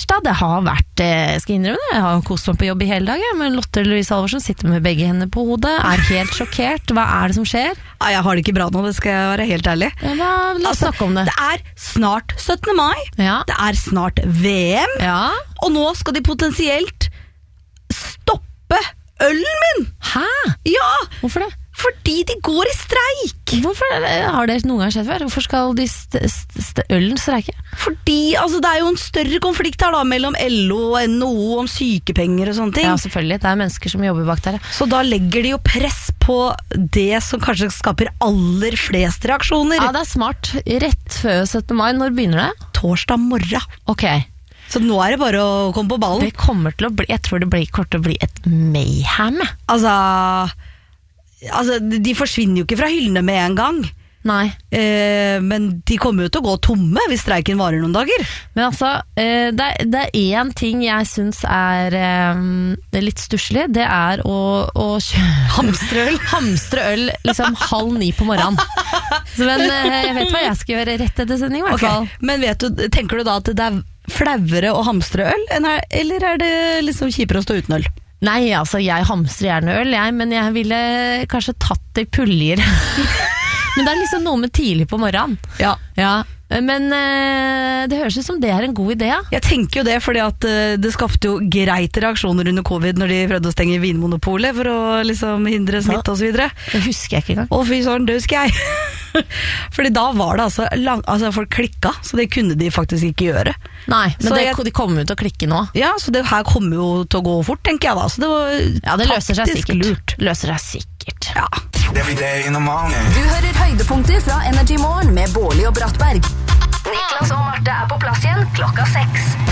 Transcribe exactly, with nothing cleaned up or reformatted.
torsdag. Det har vært, jeg skal innrømme det, jeg har kost meg på jobb i hele dag, men Lotte Louise Halvorsen sitter med begge hendene på hodet, er helt sjokkert. Hva er det som skjer? Ja, jeg har det ikke bra nå, det skal jeg være helt ærlig. Ja, hva, la oss snakke om det. Det er snart syttende mai, Ja. det er snart V M, Ja. og nå skal de potensielt stoppe ølen min! Hæ? Ja, Hvorfor det? fordi de går i streik! Hvorfor har det noen gang skjedd før? Hvorfor skal de st st st ølen streike? Fordi altså, det er jo en større konflikt her da, mellom L O og N H O om sykepenger og sånne ting. Ja, selvfølgelig. Det er mennesker som jobber bak der. Så da legger de jo press på det som kanskje skaper aller flest reaksjoner. Ja, det er smart. Rett før syttende mai. Når begynner det? Torsdag morgen. Ok. Så nå er det bare å komme på ballen. Det kommer til å bli, jeg tror det blir, kommer til å bli et mayhem. Altså, altså, de forsvinner jo ikke fra hyllene med en gang. Nei. Eh, men de kommer jo til å gå tomme hvis streiken varer noen dager. Men altså, eh, det, er, det er en ting jeg synes er eh, litt stusslig, det er å, å Hamstre øl. hamstre øl liksom halv ni på morgenen. Så, men eh, jeg vet hva jeg skal gjøre rett etter sending, i hvert Okay. fall. Men vet du, tenker du da at det er flauere å hamstre øl, eller er det liksom kjipere å stå uten øl? Nei, altså, jeg hamstrer gjerne øl, jeg, men jeg ville kanskje tatt i puljer. Men det er liksom noe med tidlig på morgenen. Ja. Ja. Men eh, det høres ut som det er en god idé. Ja. Jeg tenker jo det, fordi at uh, det skapte jo greit reaksjoner under covid når de prøvde å stenge Vinmonopolet for å liksom hindre smitte og så videre. Det husker jeg ikke engang. Å fy søren, det husker jeg. Fordi da var det altså, lang, altså folk klikka, så det kunne de faktisk ikke gjøre. Nei, men Så det, jeg- de kommer jo til å klikke nå. Ja, så det her kommer jo til å gå fort, tenker jeg da. Så det var Ja, det løser seg taktisk sikkert. lurt. Løser seg sikkert. Ja. Every day in the morning. Du hører høydepunkter fra Energy Morgen med Bårli og Brattberg. Niklas og Marte er på plass igjen klokka seks.